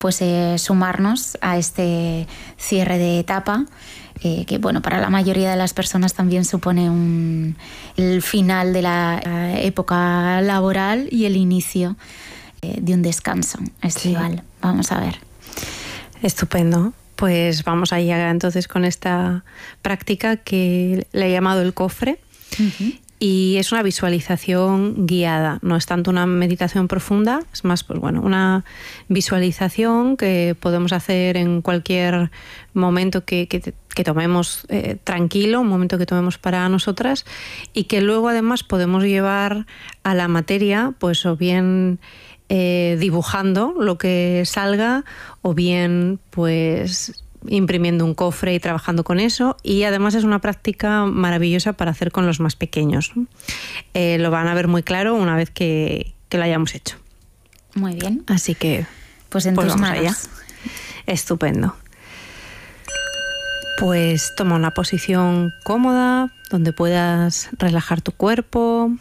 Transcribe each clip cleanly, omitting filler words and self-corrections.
pues sumarnos a este cierre de etapa, que bueno, para la mayoría de las personas también supone el final de la época laboral y el inicio de un descanso estival. Sí. Vamos a ver. Estupendo. Pues vamos allá entonces con esta práctica que le he llamado el cofre. Uh-huh. Y es una visualización guiada, no es tanto una meditación profunda, es más, pues bueno, una visualización que podemos hacer en cualquier momento que tomemos tranquilo, un momento que tomemos para nosotras, y que luego además podemos llevar a la materia, pues o bien dibujando lo que salga, o bien pues imprimiendo un cofre y trabajando con eso, y además es una práctica maravillosa para hacer con los más pequeños. Lo van a ver muy claro una vez que lo hayamos hecho. Muy bien. Así que pues en tus manos. Allá. Estupendo. Pues toma una posición cómoda donde puedas relajar tu cuerpo,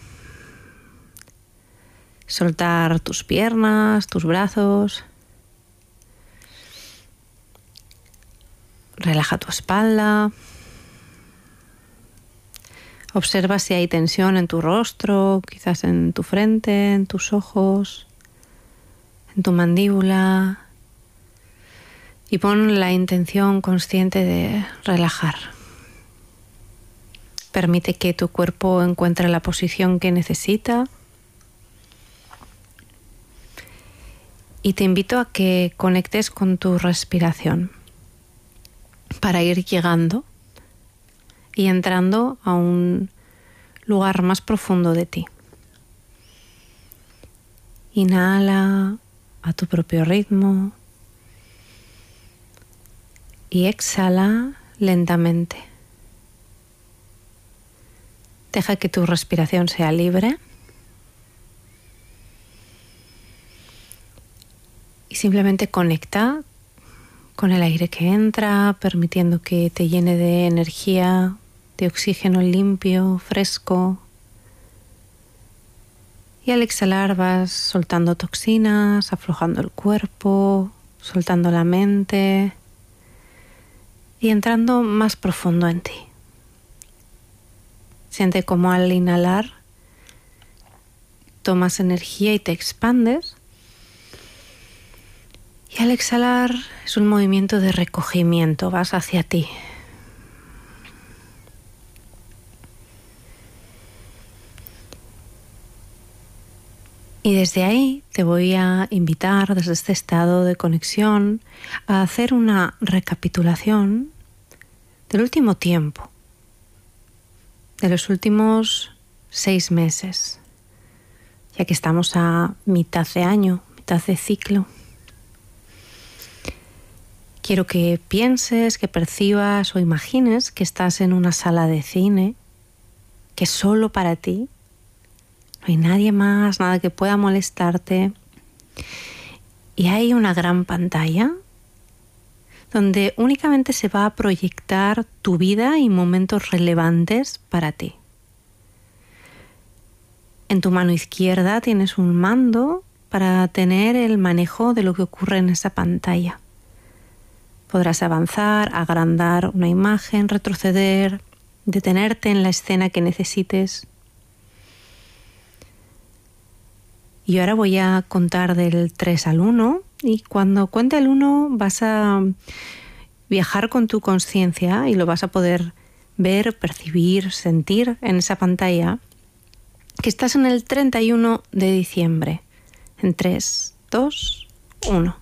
soltar tus piernas, tus brazos. Relaja tu espalda. Observa si hay tensión en tu rostro, quizás en tu frente, en tus ojos, en tu mandíbula. Y pon la intención consciente de relajar. Permite que tu cuerpo encuentre la posición que necesita. Y te invito a que conectes con tu respiración, para ir llegando y entrando a un lugar más profundo de ti. Inhala a tu propio ritmo y exhala lentamente. Deja que tu respiración sea libre y simplemente conecta con el aire que entra, permitiendo que te llene de energía, de oxígeno limpio, fresco. Y al exhalar vas soltando toxinas, aflojando el cuerpo, soltando la mente y entrando más profundo en ti. Siente cómo al inhalar tomas energía y te expandes. Y al exhalar es un movimiento de recogimiento, vas hacia ti. Y desde ahí te voy a invitar, desde este estado de conexión, a hacer una recapitulación del último tiempo, de los últimos 6 meses, ya que estamos a mitad de año, mitad de ciclo. Quiero que pienses, que percibas o imagines que estás en una sala de cine, que es solo para ti. No hay nadie más, nada que pueda molestarte. Y hay una gran pantalla donde únicamente se va a proyectar tu vida y momentos relevantes para ti. En tu mano izquierda tienes un mando para tener el manejo de lo que ocurre en esa pantalla. Podrás avanzar, agrandar una imagen, retroceder, detenerte en la escena que necesites. Y ahora voy a contar del 3 al 1 y cuando cuente el 1 vas a viajar con tu conciencia y lo vas a poder ver, percibir, sentir en esa pantalla que estás en el 31 de diciembre. En 3, 2, 1.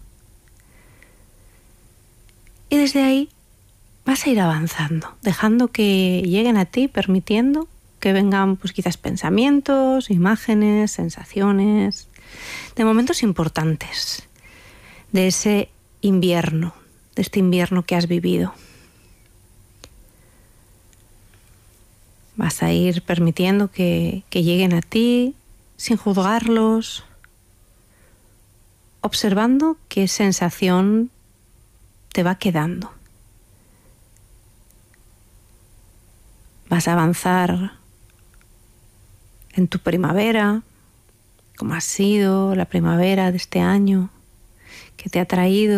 Y desde ahí vas a ir avanzando, dejando que lleguen a ti, permitiendo que vengan pues quizás pensamientos, imágenes, sensaciones, de momentos importantes, de ese invierno, de este invierno que has vivido. Vas a ir permitiendo que lleguen a ti sin juzgarlos, observando qué sensación te va quedando. Vas a avanzar en tu primavera, cómo ha sido la primavera de este año, que te ha traído